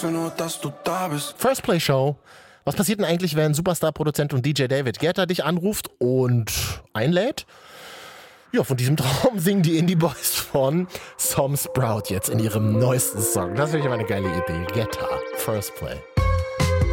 wusste nur, dass du da bist. First Play Show. Was passiert denn eigentlich, wenn Superstar-Produzent und DJ David Guetta dich anruft und einlädt? Ja, von diesem Traum singen die Indie Boys von Som Sprout jetzt in ihrem neuesten Song. Das ist wirklich eine geile Idee. Guetta, First Play.